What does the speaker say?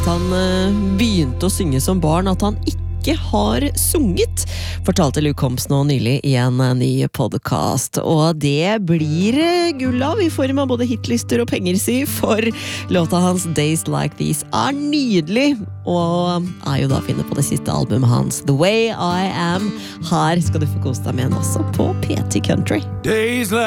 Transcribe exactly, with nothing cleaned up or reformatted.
at han begynte å synge som barn, at han ikke har sunget, fortalte Luke Combs nå nylig i en ny podcast. Og det blir gull av i form av både hitlister og penger, si, for låta hans Days Like These er nydelig, og er jo da finne på det siste albumet hans, The Way I Am. Her skal du få kose deg med en også på P T Country. Days like